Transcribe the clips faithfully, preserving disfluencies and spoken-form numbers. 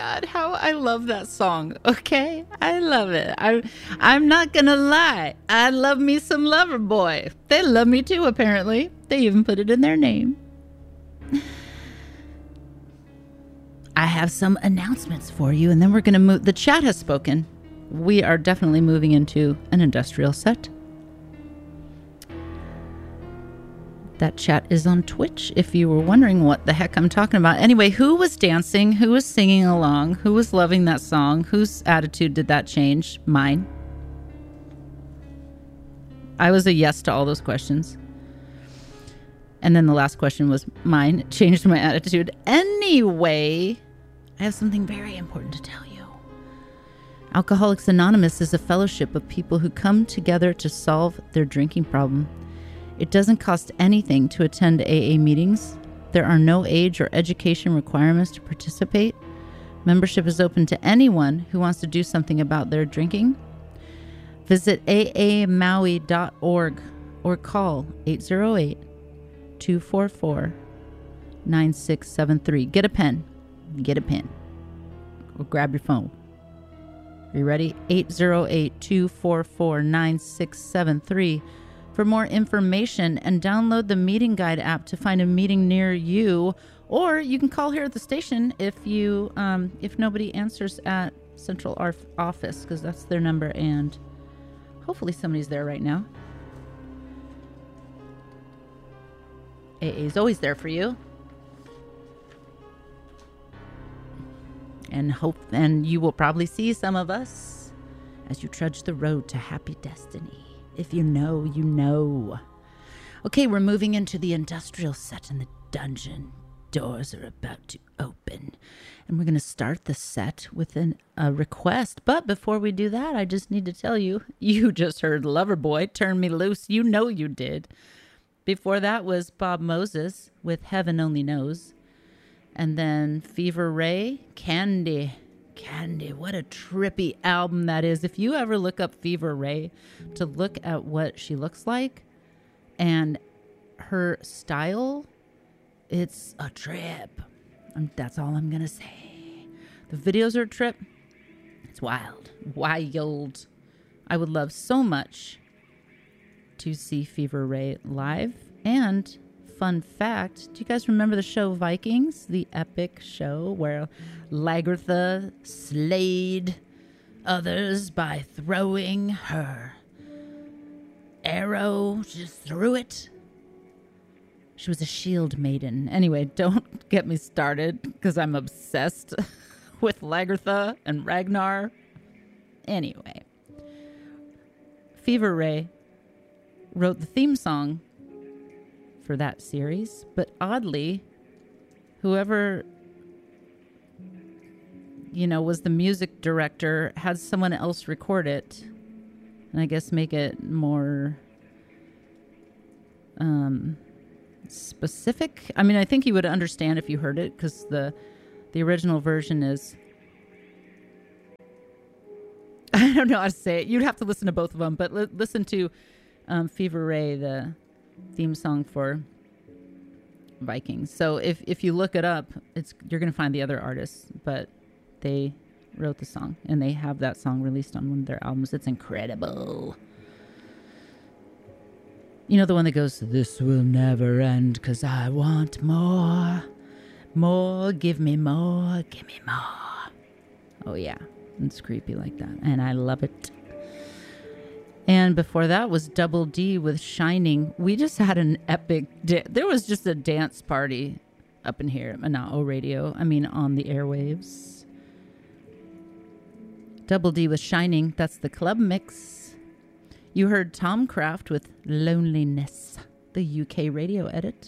God, how I love that song. Okay, I love it. I, I'm not gonna lie. I love me some Loverboy. They love me too, apparently. They even put it in their name. I have some announcements for you, and then we're gonna move. The chat has spoken. We are definitely moving into an industrial set. That chat is on Twitch, if you were wondering what the heck I'm talking about. Anyway, who was dancing? Who was singing along? Who was loving that song? Whose attitude did that change? Mine. I was a yes to all those questions. And then the last question was mine. It changed my attitude. Anyway, I have something very important to tell you. Alcoholics Anonymous is a fellowship of people who come together to solve their drinking problem. It doesn't cost anything to attend A A meetings. There are no age or education requirements to participate. Membership is open to anyone who wants to do something about their drinking. Visit a a maui dot org or call eight zero eight, two four four, nine six seven three. Get a pen. Get a pen. Or grab your phone. Are you ready? eight zero eight, two four four, nine six seven three. For more information, and download the meeting guide app to find a meeting near you, or you can call here at the station if you um, if nobody answers at central Arf- office, because that's their number, and hopefully somebody's there right now. A A is always there for you, and hope and you will probably see some of us as you trudge the road to happy destiny. If you know, you know. Okay, we're moving into the industrial set, and the dungeon doors are about to open. And we're going to start the set with an, a request. But before we do that, I just need to tell you, you just heard Loverboy, Turn Me Loose. You know you did. Before that was Bob Moses with Heaven Only Knows. And then Fever Ray, Candy. Candy, what a trippy album that is. If you ever look up Fever Ray to look at what she looks like and her style, it's a trip. Um, that's all I'm going to say. The videos are a trip. It's wild. Wild. I would love so much to see Fever Ray live. And fun fact, do you guys remember the show Vikings? The epic show where Lagertha slayed others by throwing her arrow. She just threw it. She was a shield maiden. Anyway, don't get me started because I'm obsessed with Lagertha and Ragnar. Anyway, Fever Ray wrote the theme song for that series, but oddly, whoever, you know, was the music director had someone else record it, and I guess make it more um, specific. I mean, I think you would understand if you heard it, because the the original version is, I don't know how to say it. You'd have to listen to both of them, but li- listen to um, Fever Ray, the theme song for Vikings. So if if you look it up, it's you're going to find the other artists, but they wrote the song, and they have that song released on one of their albums. It's incredible. You know, the one that goes, "This will never end because I want more. More, give me more, give me more." Oh yeah, it's creepy like that, and I love it. And before that was Double D with Shining. We just had an epic... Da- there was just a dance party up in here at Mana'o Radio. I mean, on the airwaves. Double D with Shining. That's the club mix. You heard Tom Craft with Loneliness, the U K radio edit.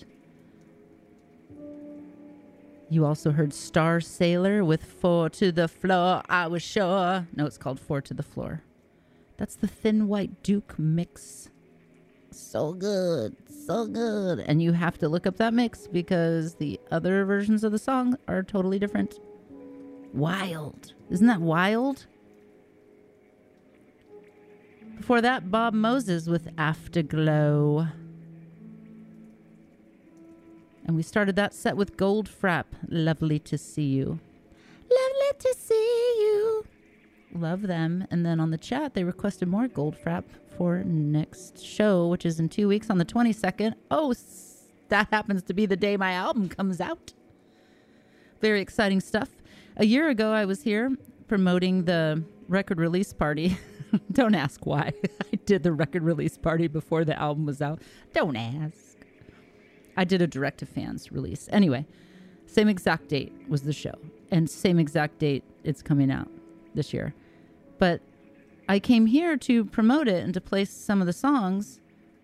You also heard Star Sailor with Four to the Floor, I Was Sure. No, it's called Four to the Floor. That's the Thin White Duke mix. So good. So good. And you have to look up that mix because the other versions of the song are totally different. Wild. Isn't that wild? Before that, Bob Moses with Afterglow. And we started that set with Gold Frapp. Lovely to see you. Lovely excited to see you. Love them. And then on the chat, they requested more Goldfrapp for next show, which is in two weeks on the twenty-second. Oh, that happens to be the day my album comes out. Very exciting stuff. A year ago, I was here promoting the record release party. Don't ask why. I did the record release party before the album was out. Don't ask. I did a direct to fans release. Anyway, same exact date was the show. And same exact date it's coming out this year. But I came here to promote it and to play some of the songs.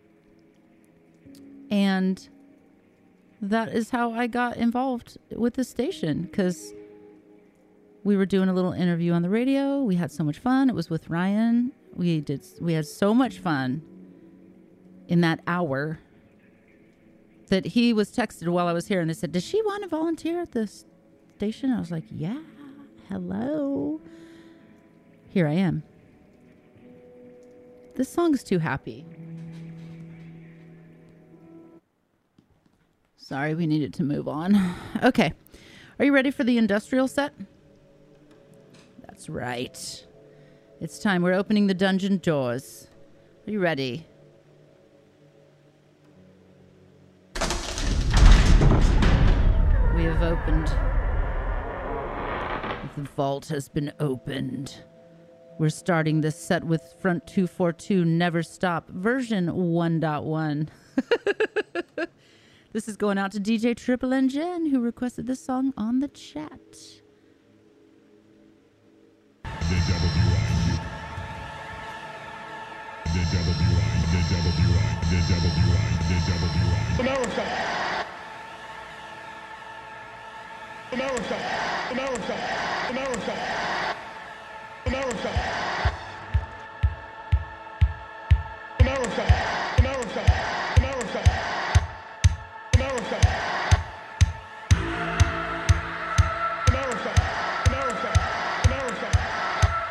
And that is how I got involved with the station, because we were doing a little interview on the radio. We had so much fun. It was with Ryan. We did. We had so much fun in that hour that he was texted while I was here, and they said, "Does she want to volunteer at the station?" I was like, "Yeah, hello." Here I am. This song's too happy. Sorry, we needed to move on. Okay. Are you ready for the industrial set? That's right. It's time. We're opening the dungeon doors. Are you ready? We have opened. The vault has been opened. We're starting this set with Front two forty-two Never Stop, version one point one. This is going out to D J Triple N Jen, who requested this song on the chat. The W I. The W I. The W I. The W I. The W I. America. America.